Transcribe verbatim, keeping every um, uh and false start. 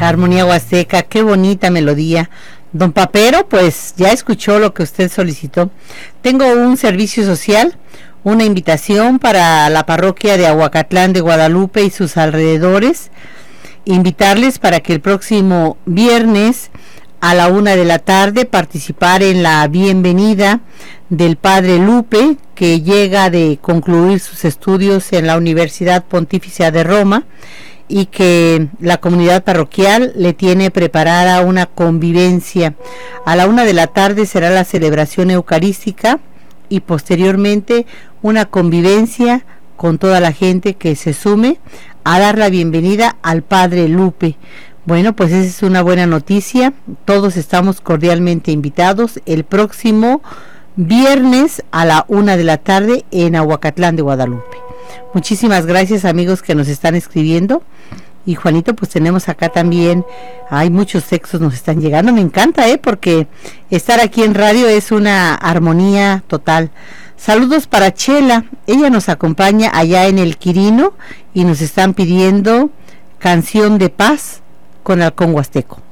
Armonía Huasteca, qué bonita melodía. Don Papero, pues ya escuchó lo que usted solicitó. Tengo un servicio social, una invitación para la parroquia de Ahuacatlán de Guadalupe y sus alrededores. Invitarles para que el próximo viernes a la una de la tarde participar en la bienvenida del Padre Lupe, que llega de concluir sus estudios en la Universidad Pontificia de Roma, y que la comunidad parroquial le tiene preparada una convivencia. A la una de la tarde será la celebración eucarística y posteriormente una convivencia con toda la gente que se sume a dar la bienvenida al Padre Lupe. Bueno, pues esa es una buena noticia. Todos estamos cordialmente invitados el próximo viernes a la una de la tarde en Ahuacatlán de Guadalupe. Muchísimas gracias, amigos que nos están escribiendo. Y Juanito, pues tenemos acá también, hay muchos textos nos están llegando. Me encanta, eh, porque estar aquí en radio es una armonía total. Saludos para Chela, ella nos acompaña allá en el Quirino y nos están pidiendo Canción de Paz con Halcón Huasteco.